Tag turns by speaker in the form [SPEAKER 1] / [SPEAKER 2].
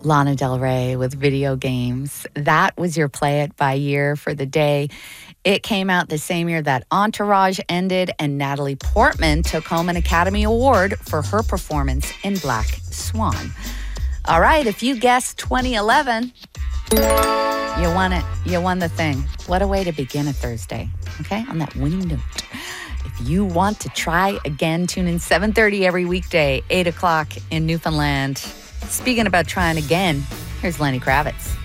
[SPEAKER 1] Lana Del Rey with Video Games. That was your Play It by year for the day. It came out the same year that Entourage ended, and Natalie Portman took home an Academy Award for her performance in Black Swan. All right, if you guessed 2011, you won it. You won the thing. What a way to begin a Thursday, okay, on that winning note. If you want to try again, tune in 7:30 every weekday, 8 o'clock in Newfoundland. Speaking about trying again, here's Lenny Kravitz.